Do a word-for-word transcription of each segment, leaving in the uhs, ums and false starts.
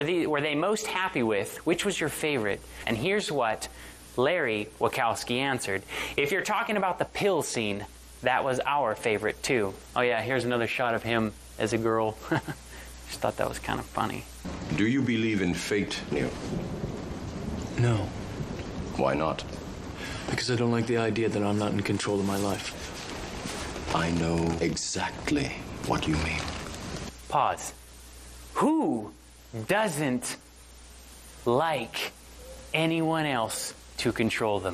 were they most happy with? Which was your favorite? And here's what Larry Wachowski answered. If you're talking about the pill scene, that was our favorite too. Oh yeah, here's another shot of him as a girl. Just thought that was kind of funny. Do you believe in fate, Neo? No. Why not? Because I don't like the idea that I'm not in control of my life. I know exactly what you mean. Pause. Who doesn't like anyone else to control them?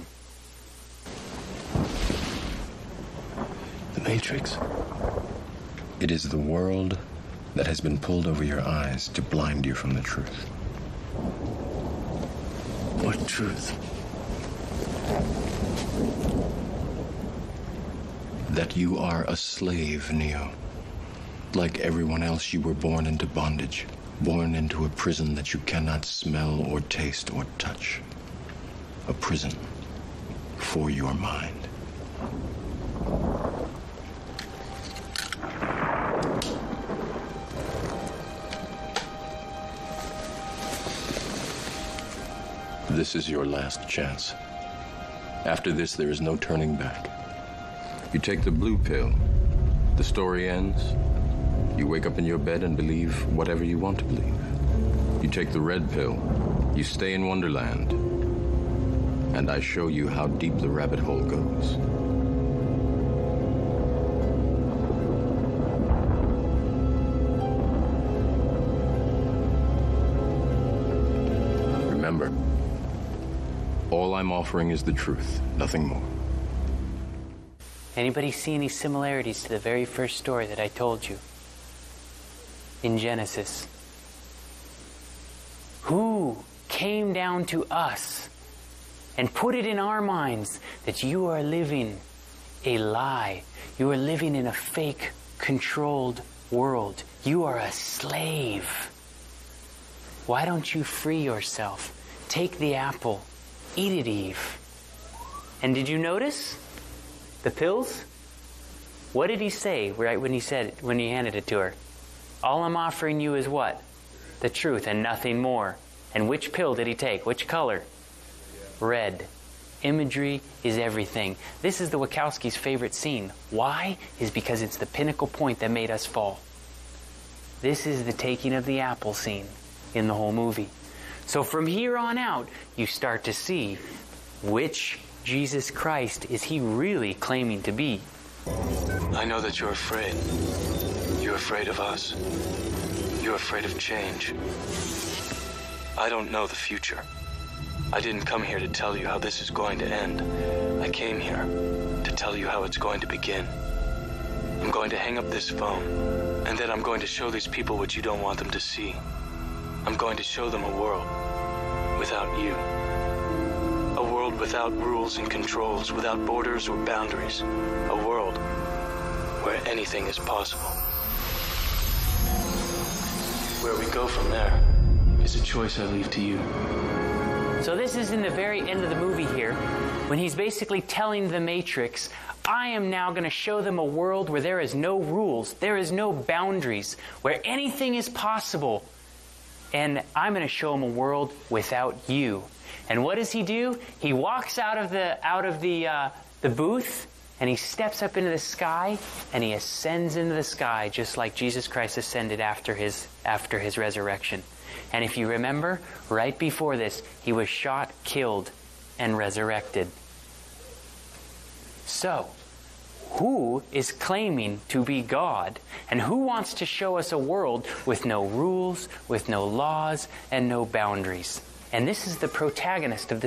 The Matrix. It is the world that has been pulled over your eyes to blind you from the truth. What truth? That you are a slave, Neo. Like everyone else, you were born into bondage. Born into a prison that you cannot smell or taste or touch. A prison for your mind. This is your last chance. After this, there is no turning back. You take the blue pill, the story ends. You wake up in your bed and believe whatever you want to believe. You take the red pill, you stay in Wonderland, and I show you how deep the rabbit hole goes. Remember, all I'm offering is the truth, nothing more. Anybody see any similarities to the very first story that I told you? In Genesis. Who came down to us and put it in our minds that you are living a lie. You are living in a fake, controlled world. You are a slave. Why don't you free yourself? Take the apple. Eat it, Eve. And did you notice the pills? What did he say right when he said it, when he handed it to her? All I'm offering you is what? The truth and nothing more. And which pill did he take? Which color? Red. Imagery is everything. This is the Wachowskis' favorite scene. Why? Is because it's the pinnacle point that made us fall. This is the taking of the apple scene in the whole movie. So from here on out, you start to see which Jesus Christ is he really claiming to be. I know that you're afraid. You're afraid of us. You're afraid of change. I don't know the future. I didn't come here to tell you how this is going to end. I came here to tell you how it's going to begin. I'm going to hang up this phone, and then I'm going to show these people what you don't want them to see. I'm going to show them a world without you. A world without rules and controls, without borders or boundaries. A world where anything is possible. Where we go from there is a choice I leave to you. So this is in the very end of the movie here, when he's basically telling the Matrix, I am now going to show them a world where there is no rules, there is no boundaries, where anything is possible. And I'm going to show them a world without you. And what does he do? He walks out of the out of the uh, the booth, and he steps up into the sky, and he ascends into the sky, just like Jesus Christ ascended after his after his resurrection. And if you remember, right before this, he was shot, killed, and resurrected. So, who is claiming to be God? And who wants to show us a world with no rules, with no laws, and no boundaries? And this is the protagonist of the